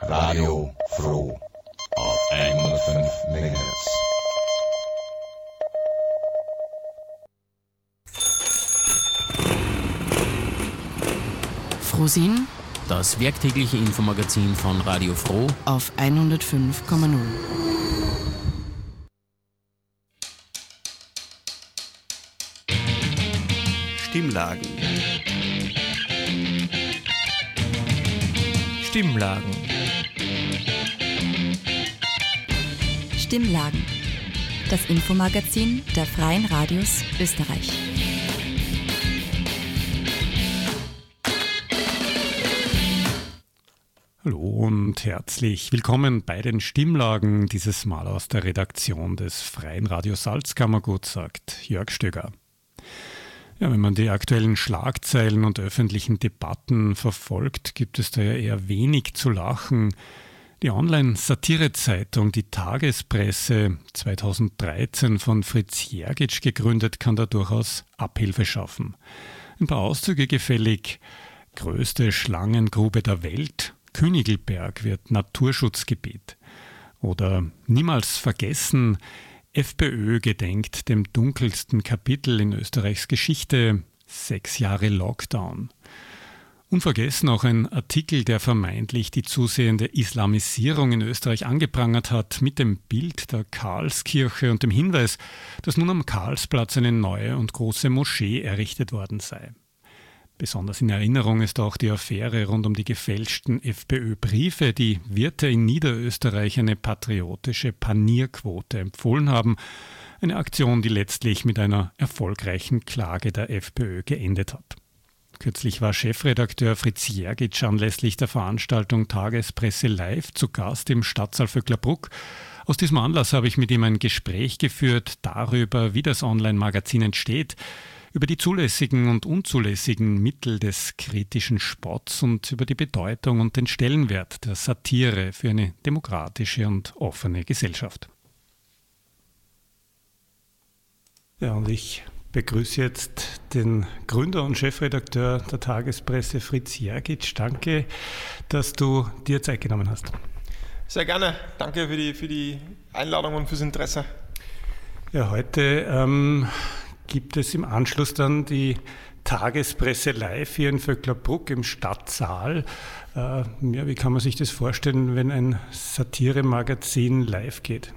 Radio Froh auf 105 MHz. Frohsinn, das werktägliche Infomagazin von Radio Froh auf 105,0. Stimmlagen. Stimmlagen. Das Infomagazin der Freien Radios Österreich. Hallo und herzlich willkommen bei den Stimmlagen, dieses Mal aus der Redaktion des Freien Radio Salzkammergut, sagt Jörg Stöger. Ja, wenn man die aktuellen Schlagzeilen und öffentlichen Debatten verfolgt, gibt es da ja eher wenig zu lachen. Die Online-Satire-Zeitung Die Tagespresse, 2013 von Fritz Jergic gegründet, kann da durchaus Abhilfe schaffen. Ein paar Auszüge gefällig. Größte Schlangengrube der Welt, Königelberg wird Naturschutzgebiet. Oder niemals vergessen, FPÖ gedenkt dem dunkelsten Kapitel in Österreichs Geschichte, 6 Jahre Lockdown. Unvergessen auch ein Artikel, der vermeintlich die zusehende Islamisierung in Österreich angeprangert hat, mit dem Bild der Karlskirche und dem Hinweis, dass nun am Karlsplatz eine neue und große Moschee errichtet worden sei. Besonders in Erinnerung ist auch die Affäre rund um die gefälschten FPÖ-Briefe, die Wirte in Niederösterreich eine patriotische Panierquote empfohlen haben. Eine Aktion, die letztlich mit einer erfolgreichen Klage der FPÖ geendet hat. Kürzlich war Chefredakteur Fritz Jergic anlässlich der Veranstaltung Tagespresse Live zu Gast im Stadtsaal Vöcklerbruck. Aus diesem Anlass habe ich mit ihm ein Gespräch geführt darüber, wie das Online-Magazin entsteht, über die zulässigen und unzulässigen Mittel des kritischen Spotts und über die Bedeutung und den Stellenwert der Satire für eine demokratische und offene Gesellschaft. Ja, und ich begrüße jetzt den Gründer und Chefredakteur der Tagespresse, Fritz Jergic. Danke, dass du dir Zeit genommen hast. Sehr gerne. Danke für die Einladung und fürs Interesse. Ja, heute gibt es im Anschluss dann die Tagespresse Live hier in Vöcklerbruck im Stadtsaal. Wie kann man sich das vorstellen, wenn ein Satiremagazin live geht?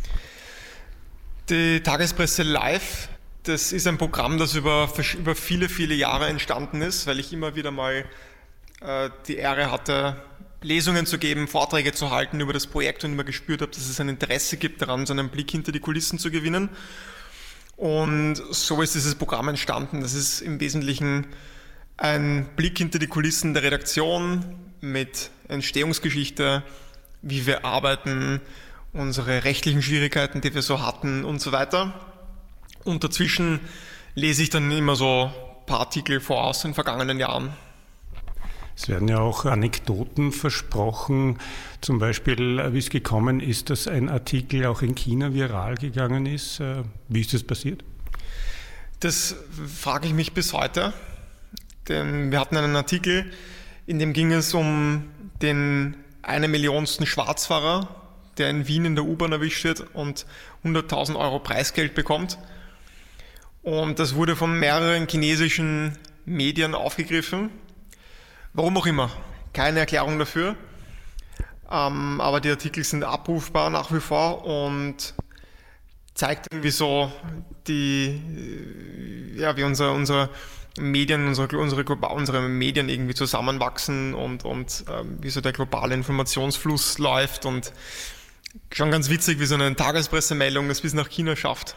Die Tagespresse Live, das ist ein Programm, das über viele, viele Jahre entstanden ist, weil ich immer wieder mal die Ehre hatte, Lesungen zu geben, Vorträge zu halten über das Projekt und immer gespürt habe, dass es ein Interesse gibt daran, so einen Blick hinter die Kulissen zu gewinnen. Und so ist dieses Programm entstanden. Das ist im Wesentlichen ein Blick hinter die Kulissen der Redaktion mit Entstehungsgeschichte, wie wir arbeiten, unsere rechtlichen Schwierigkeiten, die wir so hatten und so weiter. Und dazwischen lese ich dann immer so ein paar Artikel vor aus den vergangenen Jahren. Es werden ja auch Anekdoten versprochen, zum Beispiel, wie es gekommen ist, dass ein Artikel auch in China viral gegangen ist. Wie ist das passiert? Das frage ich mich bis heute, denn wir hatten einen Artikel, in dem ging es um den 1 Millionsten Schwarzfahrer, der in Wien in der U-Bahn erwischt wird und 100.000 Euro Preisgeld bekommt. Und das wurde von mehreren chinesischen Medien aufgegriffen. Warum auch immer, keine Erklärung dafür, aber die Artikel sind abrufbar nach wie vor und zeigt irgendwie so wie unsere Medien, unsere Medien irgendwie zusammenwachsen und wie so der globale Informationsfluss läuft und schon ganz witzig, wie so eine Tagespressemeldung es bis nach China schafft.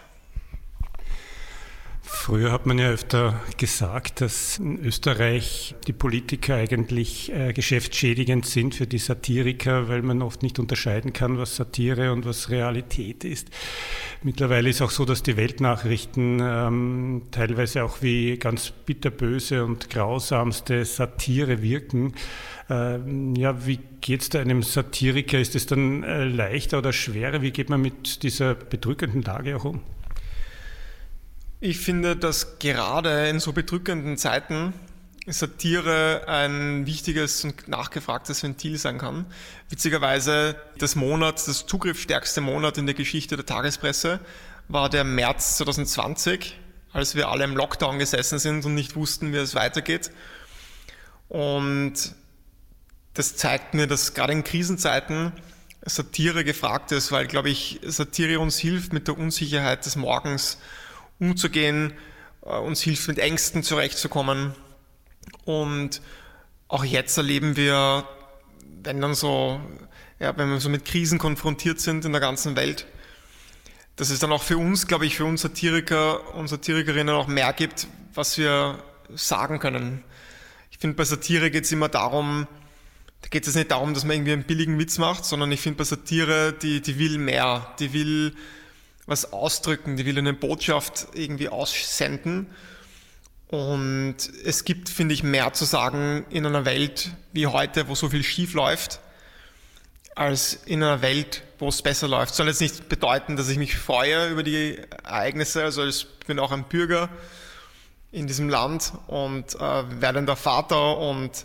Früher hat man ja öfter gesagt, dass in Österreich die Politiker eigentlich geschäftsschädigend sind für die Satiriker, weil man oft nicht unterscheiden kann, was Satire und was Realität ist. Mittlerweile ist auch so, dass die Weltnachrichten teilweise auch wie ganz bitterböse und grausamste Satire wirken. Wie geht es da einem Satiriker? Ist es dann leichter oder schwerer? Wie geht man mit dieser bedrückenden Lage auch um? Ich finde, dass gerade in so bedrückenden Zeiten Satire ein wichtiges und nachgefragtes Ventil sein kann. Witzigerweise das zugriffsstärkste Monat in der Geschichte der Tagespresse war der März 2020, als wir alle im Lockdown gesessen sind und nicht wussten, wie es weitergeht. Und das zeigt mir, dass gerade in Krisenzeiten Satire gefragt ist, weil, glaube ich, Satire uns hilft, mit der Unsicherheit des Morgens umzugehen, uns hilft, mit Ängsten zurechtzukommen. Und auch jetzt erleben wir, wenn wir so mit Krisen konfrontiert sind in der ganzen Welt, dass es dann auch für uns, glaube ich, für uns Satiriker und Satirikerinnen auch mehr gibt, was wir sagen können. Ich finde, bei Satire geht es immer darum, da geht es nicht darum, dass man irgendwie einen billigen Witz macht, sondern ich finde bei Satire, die will mehr, die will was ausdrücken, die will eine Botschaft irgendwie aussenden. Und es gibt, finde ich, mehr zu sagen in einer Welt wie heute, wo so viel schief läuft, als in einer Welt, wo es besser läuft. Soll jetzt nicht bedeuten, dass ich mich freue über die Ereignisse, also ich bin auch ein Bürger in diesem Land und werdender Vater und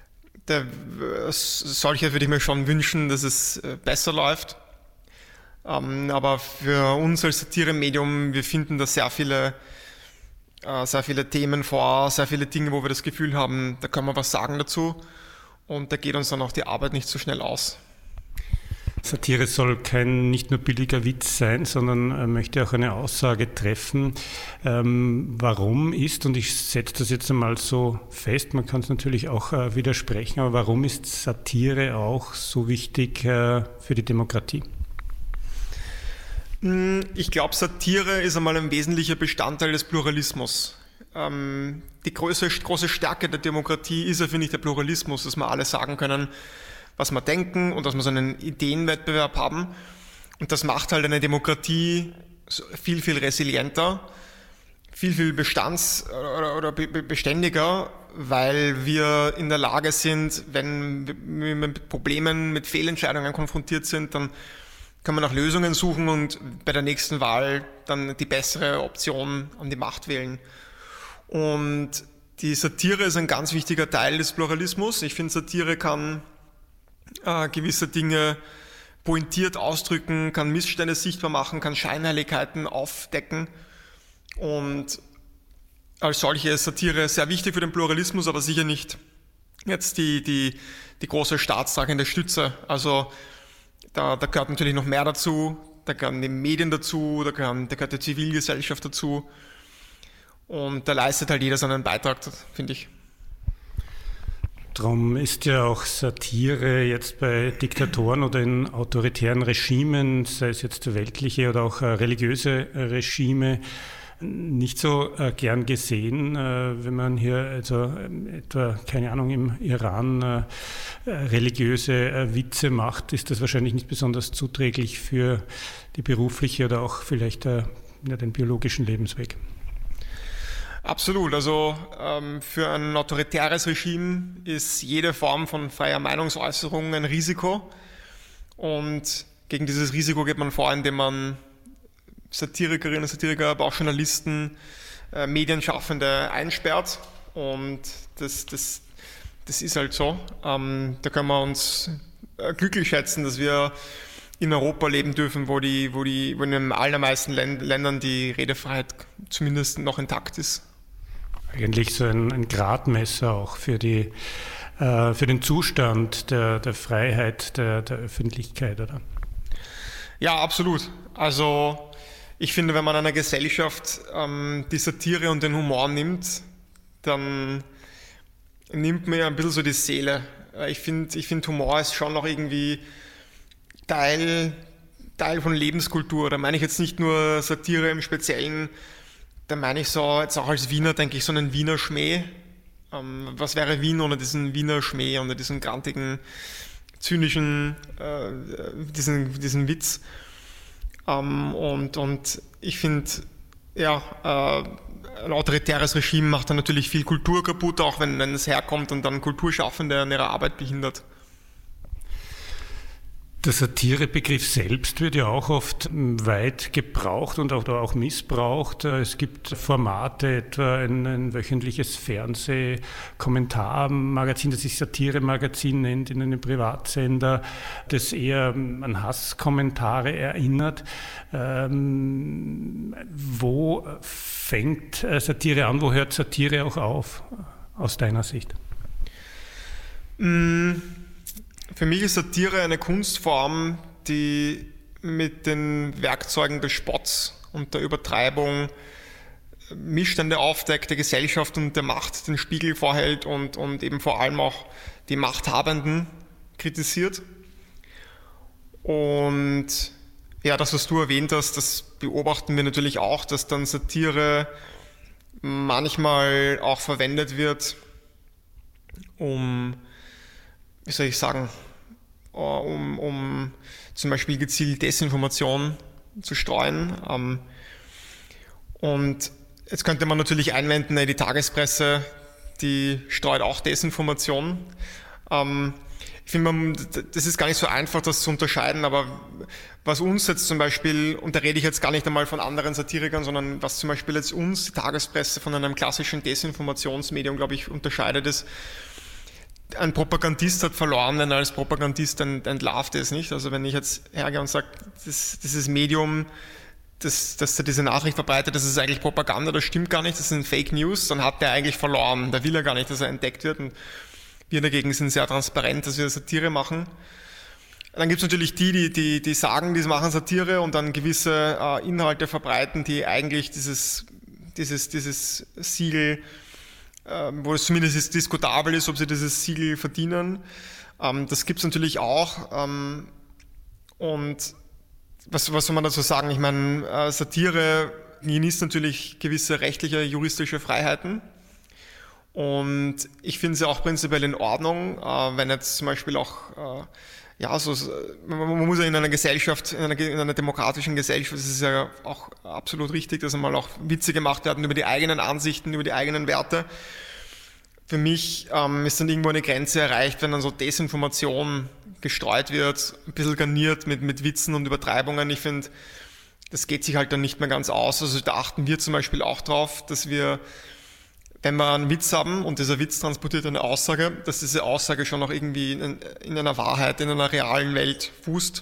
solche würde ich mir schon wünschen, dass es besser läuft. Aber für uns als Satiremedium, wir finden da sehr viele Themen vor, sehr viele Dinge, wo wir das Gefühl haben, da können wir was sagen dazu und da geht uns dann auch die Arbeit nicht so schnell aus. Satire soll kein nicht nur billiger Witz sein, sondern möchte auch eine Aussage treffen. Warum ist, und ich setze das jetzt einmal so fest, man kann es natürlich auch widersprechen, aber warum ist Satire auch so wichtig für die Demokratie? Ich glaube, Satire ist einmal ein wesentlicher Bestandteil des Pluralismus. Die große Stärke der Demokratie ist ja, finde ich, der Pluralismus, dass wir alle sagen können, was wir denken und dass wir so einen Ideenwettbewerb haben. Und das macht halt eine Demokratie viel, viel resilienter, viel, viel beständiger, weil wir in der Lage sind, wenn wir mit Problemen, mit Fehlentscheidungen konfrontiert sind, dann kann man nach Lösungen suchen und bei der nächsten Wahl dann die bessere Option an die Macht wählen. Und die Satire ist ein ganz wichtiger Teil des Pluralismus. Ich finde, Satire kann gewisse Dinge pointiert ausdrücken, kann Missstände sichtbar machen, kann Scheinheiligkeiten aufdecken. Und als solche ist Satire sehr wichtig für den Pluralismus, aber sicher nicht jetzt die große staatstragende Stütze. Also da gehört natürlich noch mehr dazu, da gehören die Medien dazu, da gehört die Zivilgesellschaft dazu. Und da leistet halt jeder seinen Beitrag, finde ich. Darum ist ja auch Satire jetzt bei Diktatoren oder in autoritären Regimen, sei es jetzt weltliche oder auch religiöse Regime, nicht so gern gesehen. Wenn man hier also etwa, keine Ahnung, im Iran religiöse Witze macht, ist das wahrscheinlich nicht besonders zuträglich für die berufliche oder auch vielleicht den biologischen Lebensweg. Absolut. Also für ein autoritäres Regime ist jede Form von freier Meinungsäußerung ein Risiko. Und gegen dieses Risiko geht man vor, indem man Satirikerinnen und Satiriker, aber auch Journalisten, Medienschaffende einsperrt. Und das ist halt so. Da können wir uns glücklich schätzen, dass wir in Europa leben dürfen, wo in den allermeisten Ländern die Redefreiheit zumindest noch intakt ist. Eigentlich so ein Gradmesser auch für den Zustand der Freiheit der Öffentlichkeit, oder? Ja, absolut. Also ich finde, wenn man einer Gesellschaft die Satire und den Humor nimmt, dann nimmt man ja ein bisschen so die Seele. Ich finde, Humor ist schon noch irgendwie Teil von Lebenskultur. Da meine ich jetzt nicht nur Satire im Speziellen, da meine ich so, jetzt auch als Wiener denke ich so einen Wiener Schmäh. Was wäre Wien ohne diesen Wiener Schmäh, ohne diesen grantigen, zynischen, diesen Witz? Und ich finde, ja, ein autoritäres Regime macht dann natürlich viel Kultur kaputt, auch wenn es herkommt und dann Kulturschaffende an ihrer Arbeit behindert. Der Satirebegriff selbst wird ja auch oft weit gebraucht und auch missbraucht. Es gibt Formate, etwa ein wöchentliches Fernsehkommentarmagazin, das sich Satiremagazin nennt, in einem Privatsender, das eher an Hasskommentare erinnert. Wo fängt Satire an, wo hört Satire auch auf, aus deiner Sicht? Für mich ist Satire eine Kunstform, die mit den Werkzeugen des Spotts und der Übertreibung Missstände aufdeckt, der Gesellschaft und der Macht den Spiegel vorhält und eben vor allem auch die Machthabenden kritisiert. Und ja, das, was du erwähnt hast, das beobachten wir natürlich auch, dass dann Satire manchmal auch verwendet wird, um zum Beispiel gezielt Desinformation zu streuen. Und jetzt könnte man natürlich einwenden, die Tagespresse, die streut auch Desinformation. Ich finde, das ist gar nicht so einfach, das zu unterscheiden, aber was uns jetzt zum Beispiel, und da rede ich jetzt gar nicht einmal von anderen Satirikern, sondern was zum Beispiel jetzt uns, die Tagespresse, von einem klassischen Desinformationsmedium, glaube ich, unterscheidet, ist, ein Propagandist hat verloren, wenn er als Propagandist entlarvt ist, nicht? Also wenn ich jetzt hergehe und sage, dieses Medium, dass er diese Nachricht verbreitet, das ist eigentlich Propaganda, das stimmt gar nicht, das sind Fake News, dann hat der eigentlich verloren. Da will er gar nicht, dass er entdeckt wird. Und wir dagegen sind sehr transparent, dass wir Satire machen. Dann gibt es natürlich die sagen, die machen Satire und dann gewisse Inhalte verbreiten, die eigentlich dieses Siegel, wo es zumindest diskutabel ist, ob sie dieses Siegel verdienen. Das gibt es natürlich auch. Und was soll man dazu sagen? Ich meine, Satire genießt natürlich gewisse rechtliche, juristische Freiheiten. Und ich finde sie auch prinzipiell in Ordnung, wenn jetzt zum Beispiel auch, man muss ja in einer Gesellschaft, in einer demokratischen Gesellschaft, es ist ja auch absolut richtig, dass einmal auch Witze gemacht werden über die eigenen Ansichten, über die eigenen Werte. Für mich ist dann irgendwo eine Grenze erreicht, wenn dann so Desinformation gestreut wird, ein bisschen garniert mit Witzen und Übertreibungen. Ich finde, das geht sich halt dann nicht mehr ganz aus. Also da achten wir zum Beispiel auch drauf, dass wir, wenn wir einen Witz haben und dieser Witz transportiert eine Aussage, dass diese Aussage schon noch irgendwie in einer Wahrheit, in einer realen Welt fußt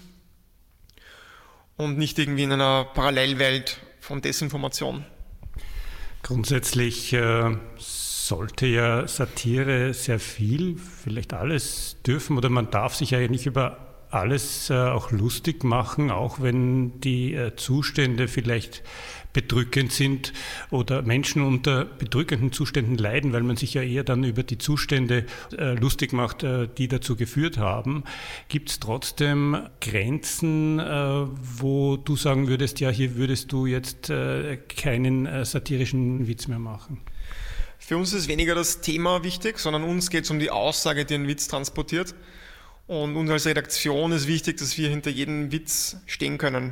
und nicht irgendwie in einer Parallelwelt von Desinformation. Grundsätzlich sollte ja Satire sehr viel, vielleicht alles dürfen, oder man darf sich ja nicht über alles auch lustig machen, auch wenn die Zustände vielleicht bedrückend sind oder Menschen unter bedrückenden Zuständen leiden, weil man sich ja eher dann über die Zustände lustig macht, die dazu geführt haben. Gibt es trotzdem Grenzen, wo du sagen würdest, ja, hier würdest du jetzt keinen satirischen Witz mehr machen? Für uns ist weniger das Thema wichtig, sondern uns geht es um die Aussage, die ein Witz transportiert. Und uns als Redaktion ist wichtig, dass wir hinter jedem Witz stehen können.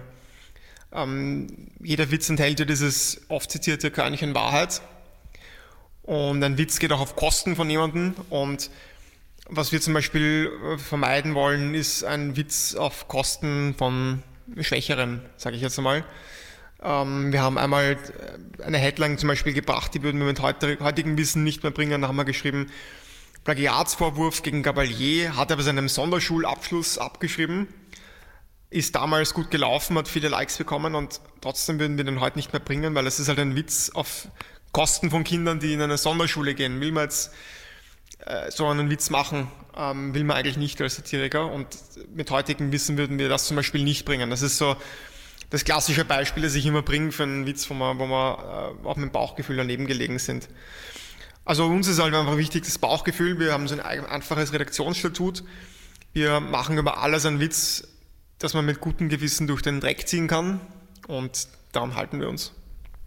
Jeder Witz enthält ja dieses oft zitierte Körnchen Wahrheit. Und ein Witz geht auch auf Kosten von jemandem. Und was wir zum Beispiel vermeiden wollen, ist ein Witz auf Kosten von Schwächeren, sage ich jetzt einmal. Wir haben einmal eine Headline zum Beispiel gebracht, die würden wir mit heutigem Wissen nicht mehr bringen. Da haben wir geschrieben, Plagiatsvorwurf gegen Gabalier, hat er bei seinem Sonderschulabschluss abgeschrieben, ist damals gut gelaufen, hat viele Likes bekommen und trotzdem würden wir den heute nicht mehr bringen, weil es ist halt ein Witz auf Kosten von Kindern, die in eine Sonderschule gehen. Will man jetzt so einen Witz machen, will man eigentlich nicht als Satiriker, und mit heutigem Wissen würden wir das zum Beispiel nicht bringen. Das ist so das klassische Beispiel, das ich immer bringe für einen Witz, wo wir auch mit dem Bauchgefühl daneben gelegen sind. Also uns ist halt einfach wichtig das Bauchgefühl. Wir haben so ein einfaches Redaktionsstatut. Wir machen über alles einen Witz, dass man mit gutem Gewissen durch den Dreck ziehen kann, und daran halten wir uns.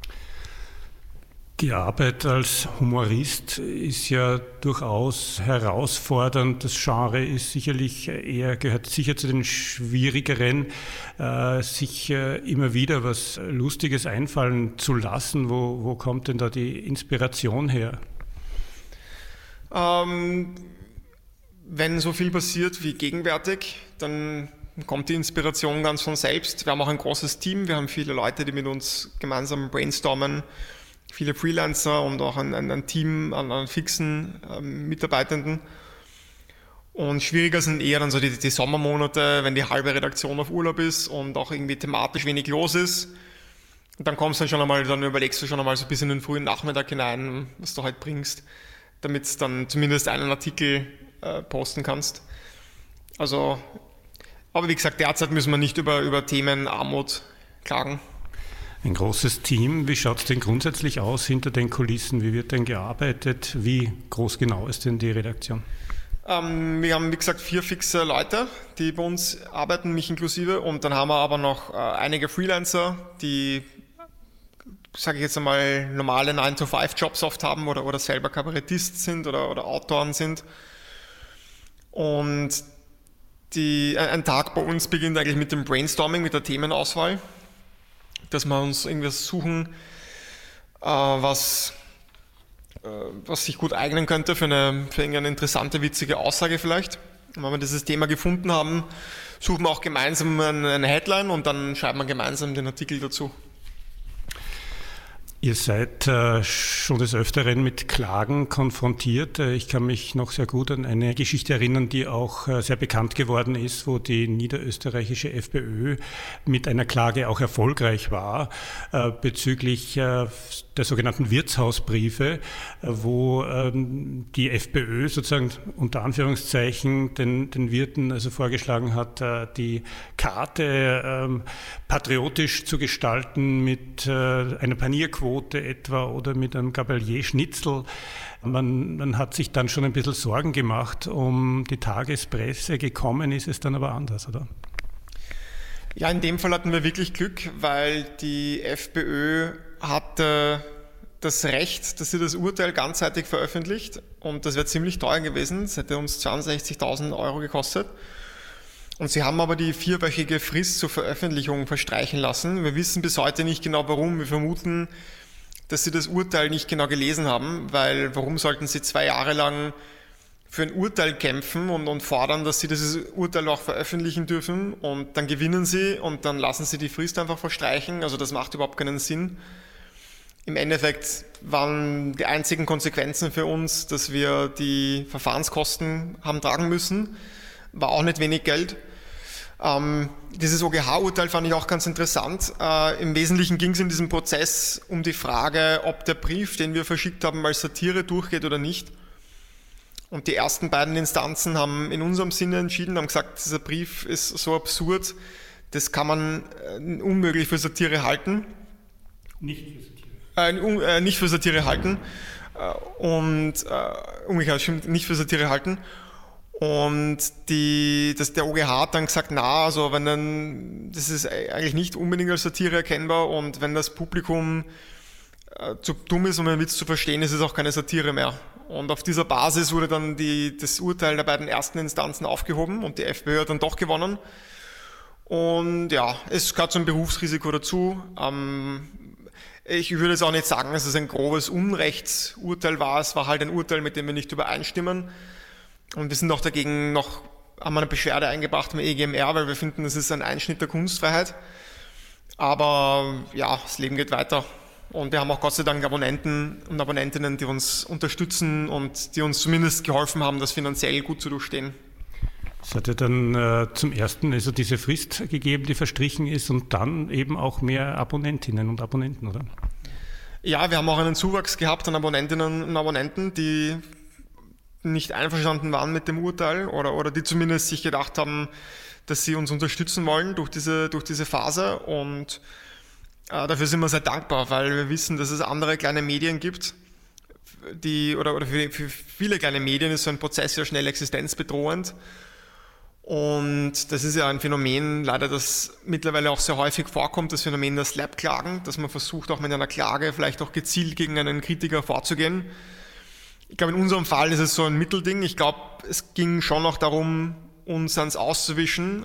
Die Arbeit als Humorist ist ja durchaus herausfordernd. Das Genre ist gehört sicher zu den schwierigeren, sich immer wieder was Lustiges einfallen zu lassen. Wo kommt denn da die Inspiration her? Wenn so viel passiert wie gegenwärtig, dann kommt die Inspiration ganz von selbst. Wir haben auch ein großes Team, wir haben viele Leute, die mit uns gemeinsam brainstormen, viele Freelancer und auch ein Team an fixen Mitarbeitenden. Und schwieriger sind eher dann so die Sommermonate, wenn die halbe Redaktion auf Urlaub ist und auch irgendwie thematisch wenig los ist. Und dann dann überlegst du schon einmal so bis in den frühen Nachmittag hinein, was du halt bringst, damit du dann zumindest einen Artikel posten kannst. Also, aber wie gesagt, derzeit müssen wir nicht über Themenarmut klagen. Ein großes Team. Wie schaut es denn grundsätzlich aus hinter den Kulissen? Wie wird denn gearbeitet? Wie groß genau ist denn die Redaktion? Wir haben, wie gesagt, 4 fixe Leute, die bei uns arbeiten, mich inklusive. Und dann haben wir aber noch einige Freelancer, die, sage ich jetzt einmal, normale 9-to-5-Jobs oft haben oder selber Kabarettist sind oder Autoren sind. Und ein Tag bei uns beginnt eigentlich mit dem Brainstorming, mit der Themenauswahl, dass wir uns irgendwas suchen, was sich gut eignen könnte für irgendeine interessante, witzige Aussage vielleicht. Und wenn wir dieses Thema gefunden haben, suchen wir auch gemeinsam eine Headline und dann schreiben wir gemeinsam den Artikel dazu. Ihr seid schon des Öfteren mit Klagen konfrontiert. Ich kann mich noch sehr gut an eine Geschichte erinnern, die auch sehr bekannt geworden ist, wo die niederösterreichische FPÖ mit einer Klage auch erfolgreich war bezüglich der sogenannten Wirtshausbriefe, wo die FPÖ sozusagen unter Anführungszeichen den Wirten also vorgeschlagen hat, die Karte patriotisch zu gestalten mit einer Panierquote etwa oder mit einem Gabalier-Schnitzel. Man hat sich dann schon ein bisschen Sorgen gemacht um die Tagespresse. Gekommen ist es dann aber anders, oder? Ja, in dem Fall hatten wir wirklich Glück, weil die FPÖ hatte das Recht, dass sie das Urteil ganzseitig veröffentlicht und das wäre ziemlich teuer gewesen. Das hätte uns 62.000 € gekostet. Und sie haben aber die 4-wöchige Frist zur Veröffentlichung verstreichen lassen. Wir wissen bis heute nicht genau warum. Wir vermuten, dass sie das Urteil nicht genau gelesen haben, weil warum sollten sie 2 Jahre lang für ein Urteil kämpfen und fordern, dass sie dieses Urteil auch veröffentlichen dürfen und dann gewinnen sie und dann lassen sie die Frist einfach verstreichen. Also das macht überhaupt keinen Sinn. Im Endeffekt waren die einzigen Konsequenzen für uns, dass wir die Verfahrenskosten haben tragen müssen. War auch nicht wenig Geld. Dieses OGH-Urteil fand ich auch ganz interessant. Im Wesentlichen ging es in diesem Prozess um die Frage, ob der Brief, den wir verschickt haben, als Satire durchgeht oder nicht. Und die ersten beiden Instanzen haben in unserem Sinne entschieden, haben gesagt, dieser Brief ist so absurd, das kann man unmöglich für Satire halten. Nicht für Satire halten. Umgekehrt, stimmt, nicht für Satire halten. Und der OGH hat dann gesagt, also das ist eigentlich nicht unbedingt als Satire erkennbar und wenn das Publikum zu dumm ist, um einen Witz zu verstehen, ist es auch keine Satire mehr. Und auf dieser Basis wurde dann das Urteil der beiden ersten Instanzen aufgehoben und die FPÖ hat dann doch gewonnen. Und ja, es gehört zum Berufsrisiko dazu. Ich würde jetzt auch nicht sagen, dass es ein grobes Unrechtsurteil war. Es war halt ein Urteil, mit dem wir nicht übereinstimmen. Und wir sind auch dagegen haben wir eine Beschwerde eingebracht im EGMR, weil wir finden, das ist ein Einschnitt der Kunstfreiheit. Aber ja, das Leben geht weiter. Und wir haben auch Gott sei Dank Abonnenten und Abonnentinnen, die uns unterstützen und die uns zumindest geholfen haben, das finanziell gut zu durchstehen. Es hat ja dann zum ersten also diese Frist gegeben, die verstrichen ist und dann eben auch mehr Abonnentinnen und Abonnenten, oder? Ja, wir haben auch einen Zuwachs gehabt an Abonnentinnen und Abonnenten, die nicht einverstanden waren mit dem Urteil oder die zumindest sich gedacht haben, dass sie uns unterstützen wollen durch diese Phase und dafür sind wir sehr dankbar, weil wir wissen, dass es andere kleine Medien gibt, oder für viele kleine Medien ist so ein Prozess ja schnell existenzbedrohend und das ist ja ein Phänomen, leider, das mittlerweile auch sehr häufig vorkommt, das Phänomen der Slap-Klagen, dass man versucht auch mit einer Klage vielleicht auch gezielt gegen einen Kritiker vorzugehen. Ich glaube, in unserem Fall ist es so ein Mittelding. Ich glaube, es ging schon noch darum, uns ans Auszuwischen,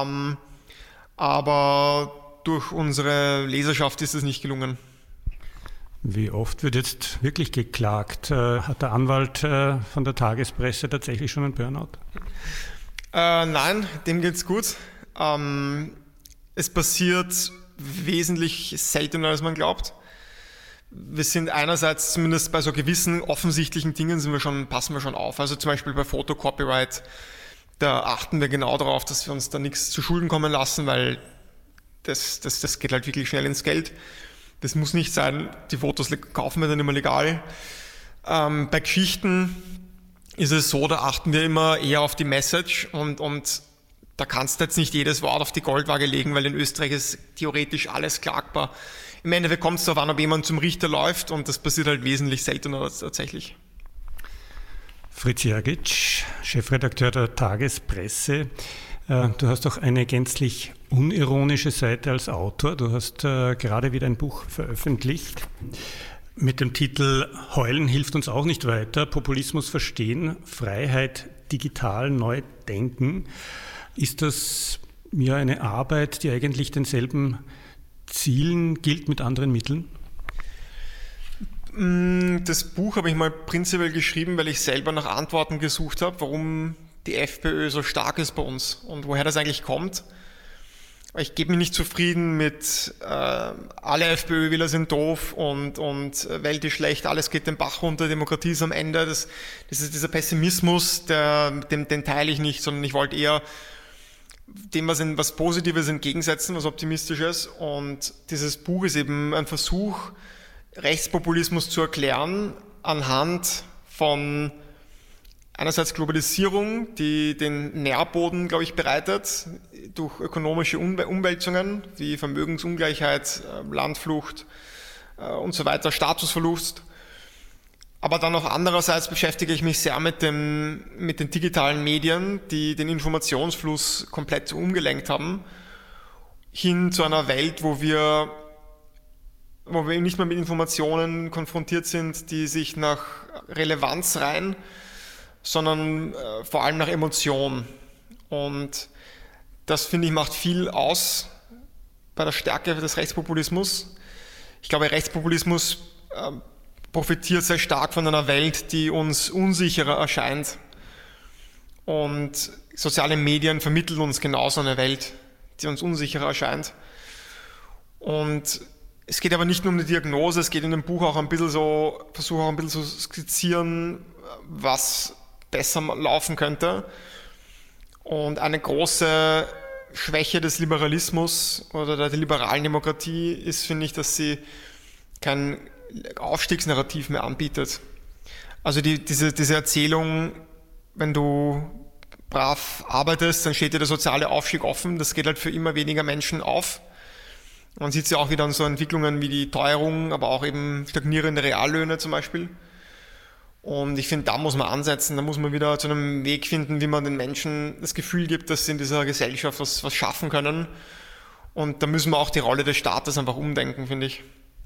aber durch unsere Leserschaft ist es nicht gelungen. Wie oft wird jetzt wirklich geklagt? Hat der Anwalt von der Tagespresse tatsächlich schon einen Burnout? Nein, dem geht's gut. Es passiert wesentlich seltener, als man glaubt. Wir sind einerseits, zumindest bei so gewissen offensichtlichen Dingen, passen wir schon auf. Also zum Beispiel bei Fotocopyright, da achten wir genau darauf, dass wir uns da nichts zu Schulden kommen lassen, weil das geht halt wirklich schnell ins Geld. Das muss nicht sein, die Fotos kaufen wir dann immer legal. Bei Geschichten ist es so, da achten wir immer eher auf die Message und da kannst du jetzt nicht jedes Wort auf die Goldwaage legen, weil in Österreich ist theoretisch alles klagbar. Im Endeffekt kommt es darauf an, ob jemand zum Richter läuft und das passiert halt wesentlich seltener tatsächlich. Fritz Jergic, Chefredakteur der Tagespresse. Du hast auch eine gänzlich unironische Seite als Autor. Du hast gerade wieder ein Buch veröffentlicht mit dem Titel Heulen hilft uns auch nicht weiter. Populismus verstehen, Freiheit digital neu denken. Ist das ja eine Arbeit, die eigentlich denselben Zielen gilt mit anderen Mitteln? Das Buch habe ich mal prinzipiell geschrieben, weil ich selber nach Antworten gesucht habe, warum die FPÖ so stark ist bei uns und woher das eigentlich kommt. Ich gebe mich nicht zufrieden mit alle FPÖ-Wähler sind doof und Welt ist schlecht, alles geht den Bach runter, Demokratie ist am Ende. Das ist dieser Pessimismus, den teile ich nicht, sondern ich wollte eher dem was Positives entgegensetzen, was Optimistisches. Und dieses Buch ist eben ein Versuch, Rechtspopulismus zu erklären anhand von einerseits Globalisierung, die den Nährboden, glaube ich, bereitet, durch ökonomische Umwälzungen wie Vermögensungleichheit, Landflucht und so weiter, Statusverlust. Aber dann auch andererseits beschäftige ich mich sehr mit den digitalen Medien, die den Informationsfluss komplett umgelenkt haben, hin zu einer Welt, wo wir nicht mehr mit Informationen konfrontiert sind, die sich nach Relevanz reihen, sondern vor allem nach Emotion. Und das, finde ich, macht viel aus bei der Stärke des Rechtspopulismus. Ich glaube, Rechtspopulismus profitiert sehr stark von einer Welt, die uns unsicherer erscheint. Und soziale Medien vermitteln uns genauso eine Welt, die uns unsicherer erscheint. Und es geht aber nicht nur um die Diagnose, es geht in dem Buch auch ein bisschen so, versuche auch ein bisschen zu skizzieren, was besser laufen könnte. Und eine große Schwäche des Liberalismus oder der liberalen Demokratie ist, finde ich, dass sie kein Aufstiegsnarrativ mehr anbietet. Also diese Erzählung, wenn du brav arbeitest, dann steht dir der soziale Aufstieg offen. Das geht halt für immer weniger Menschen auf. Man sieht es ja auch wieder an so Entwicklungen wie die Teuerung, aber auch eben stagnierende Reallöhne zum Beispiel. Und ich finde, da muss man ansetzen, da muss man wieder zu einem Weg finden, wie man den Menschen das Gefühl gibt, dass sie in dieser Gesellschaft was schaffen können. Und da müssen wir auch die Rolle des Staates einfach umdenken, finde ich.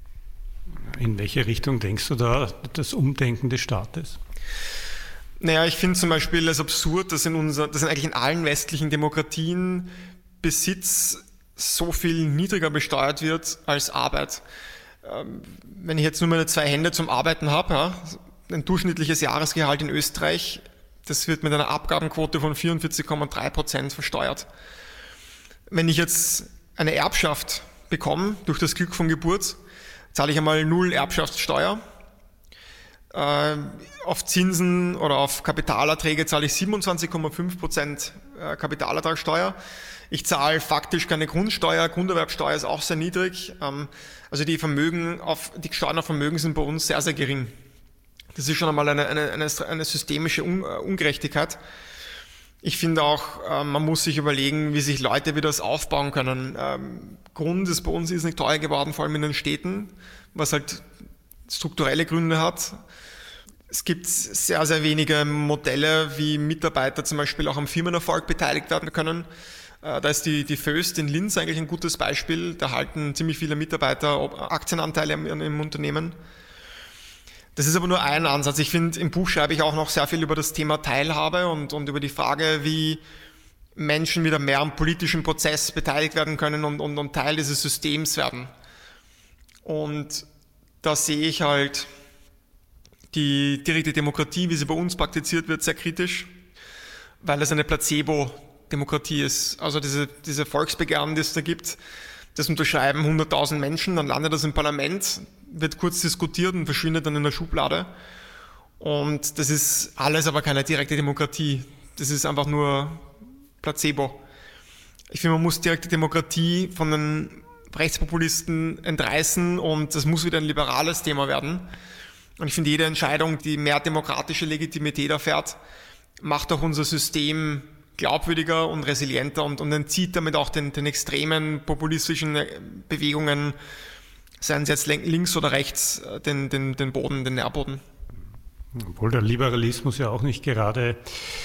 In welche Richtung denkst du da, das Umdenken des Staates? Naja, ich finde zum Beispiel es absurd, dass eigentlich in allen westlichen Demokratien Besitz so viel niedriger besteuert wird als Arbeit. Wenn ich jetzt nur meine 2 Hände zum Arbeiten habe, ja, ein durchschnittliches Jahresgehalt in Österreich, das wird mit einer Abgabenquote von 44,3% versteuert. Wenn ich jetzt eine Erbschaft bekomme, durch das Glück von Geburt, zahle ich einmal 0 Erbschaftssteuer. Auf Zinsen oder auf Kapitalerträge zahle ich 27,5% Kapitalertragssteuer. Ich zahle faktisch keine Grundsteuer, Grunderwerbsteuer ist auch sehr niedrig. Also die Steuern auf Vermögen sind bei uns sehr, sehr gering. Das ist schon einmal eine systemische Ungerechtigkeit. Ich finde auch, man muss sich überlegen, wie sich Leute wieder das aufbauen können. Grund ist bei uns nicht teuer geworden, vor allem in den Städten, was halt strukturelle Gründe hat. Es gibt sehr, sehr wenige Modelle, wie Mitarbeiter zum Beispiel auch am Firmenerfolg beteiligt werden können. Da ist die Föst in Linz eigentlich ein gutes Beispiel. Da halten ziemlich viele Mitarbeiter Aktienanteile im Unternehmen. Das ist aber nur ein Ansatz. Ich finde, im Buch schreibe ich auch noch sehr viel über das Thema Teilhabe und über die Frage, wie Menschen wieder mehr am politischen Prozess beteiligt werden können und Teil dieses Systems werden. Und da sehe ich halt die direkte Demokratie, wie sie bei uns praktiziert wird, sehr kritisch, weil es eine Demokratie ist. Also diese Volksbegehren, die es da gibt, das unterschreiben 100.000 Menschen, dann landet das im Parlament, wird kurz diskutiert und verschwindet dann in der Schublade. Und das ist alles aber keine direkte Demokratie. Das ist einfach nur Placebo. Ich finde, man muss direkte Demokratie von den Rechtspopulisten entreißen und das muss wieder ein liberales Thema werden. Und ich finde, jede Entscheidung, die mehr demokratische Legitimität erfährt, macht auch unser System glaubwürdiger und resilienter und entzieht damit auch den extremen populistischen Bewegungen, seien es jetzt links oder rechts, den Boden, den Nährboden. Obwohl der Liberalismus ja auch nicht gerade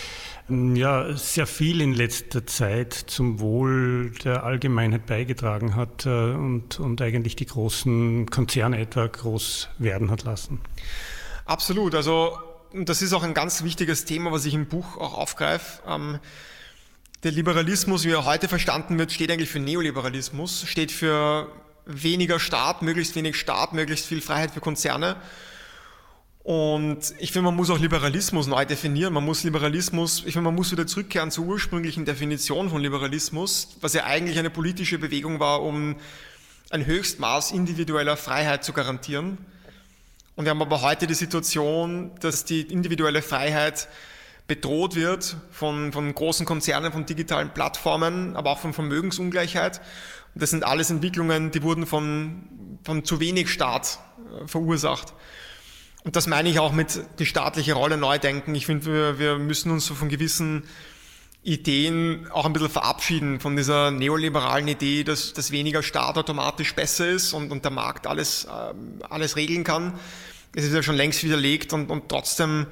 sehr viel in letzter Zeit zum Wohl der Allgemeinheit beigetragen hat und eigentlich die großen Konzerne etwa groß werden hat lassen. Absolut, also das ist auch ein ganz wichtiges Thema, was ich im Buch auch aufgreife. Der Liberalismus, wie er heute verstanden wird, steht eigentlich für Neoliberalismus, steht für weniger Staat, möglichst wenig Staat, möglichst viel Freiheit für Konzerne. Und ich finde, man muss auch Liberalismus neu definieren. Man muss wieder zurückkehren zur ursprünglichen Definition von Liberalismus, was ja eigentlich eine politische Bewegung war, um ein Höchstmaß individueller Freiheit zu garantieren. Und wir haben aber heute die Situation, dass die individuelle Freiheit bedroht wird von großen Konzernen, von digitalen Plattformen, aber auch von Vermögensungleichheit. Und das sind alles Entwicklungen, die wurden von zu wenig Staat verursacht. Und das meine ich auch mit die staatliche Rolle neu denken. Ich finde, wir müssen uns so von gewissen Ideen auch ein bisschen verabschieden, von dieser neoliberalen Idee, dass weniger Staat automatisch besser ist und der Markt alles regeln kann. Es ist ja schon längst widerlegt und trotzdem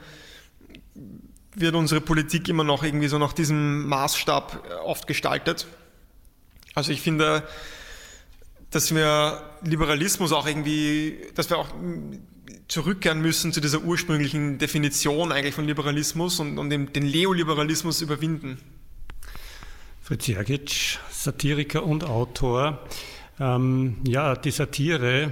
wird unsere Politik immer noch irgendwie so nach diesem Maßstab oft gestaltet. Also ich finde, dass wir Liberalismus auch irgendwie, dass wir auch zurückkehren müssen zu dieser ursprünglichen Definition eigentlich von Liberalismus und den Neoliberalismus überwinden. Fritz Jergic, Satiriker und Autor. Die Satire,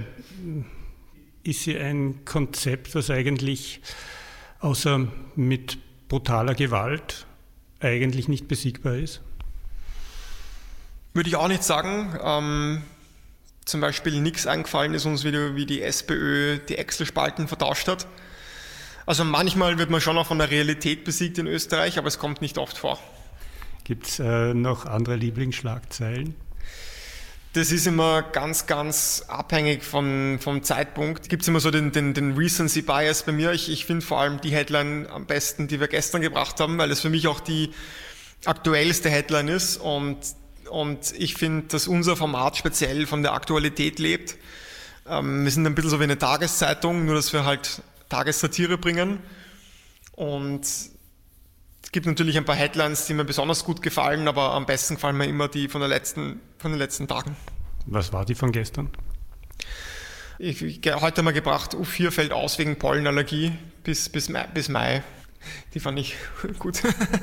ist sie ein Konzept, was eigentlich außer mit brutaler Gewalt eigentlich nicht besiegbar ist? Würde ich auch nicht sagen. Zum Beispiel nichts eingefallen ist uns, wie die SPÖ die Excel-Spalten vertauscht hat. Also manchmal wird man schon auch von der Realität besiegt in Österreich, aber es kommt nicht oft vor. Gibt es noch andere Lieblingsschlagzeilen? Das ist immer ganz, ganz abhängig vom Zeitpunkt. Gibt es immer so den Recency Bias bei mir. Ich finde vor allem die Headline am besten, die wir gestern gebracht haben, weil es für mich auch die aktuellste Headline ist und ich finde, dass unser Format speziell von der Aktualität lebt. Wir sind ein bisschen so wie eine Tageszeitung, nur dass wir halt Tagessatire bringen. Und es gibt natürlich ein paar Headlines, die mir besonders gut gefallen, aber am besten gefallen mir immer die von den letzten Tagen. Was war die von gestern? Heute haben wir gebracht, U4 fällt aus wegen Pollenallergie bis Mai. Die fand ich gut.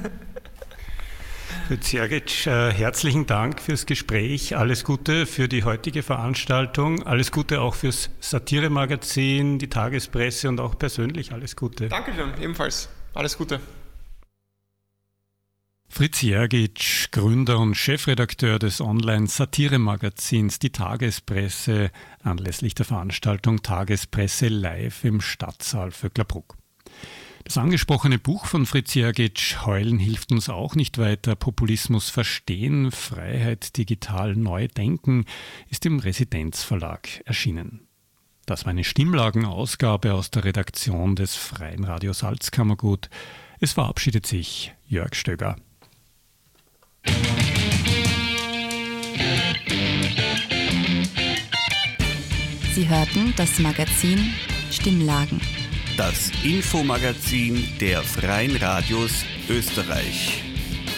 Fritz Jergic, herzlichen Dank fürs Gespräch. Alles Gute für die heutige Veranstaltung. Alles Gute auch fürs Satire-Magazin, die Tagespresse und auch persönlich alles Gute. Dankeschön, ebenfalls. Alles Gute. Fritz Jergic, Gründer und Chefredakteur des Online-Satire-Magazins Die Tagespresse, anlässlich der Veranstaltung Tagespresse live im Stadtsaal Vöcklerbruck. Das angesprochene Buch von Fritz Jergic, Heulen hilft uns auch nicht weiter, Populismus verstehen, Freiheit digital neu denken, ist im Residenzverlag erschienen. Das war eine Stimmlagenausgabe aus der Redaktion des Freien Radio Salzkammergut. Es verabschiedet sich Jörg Stöger. Sie hörten das Magazin Stimmlagen. Das Infomagazin der Freien Radios Österreich.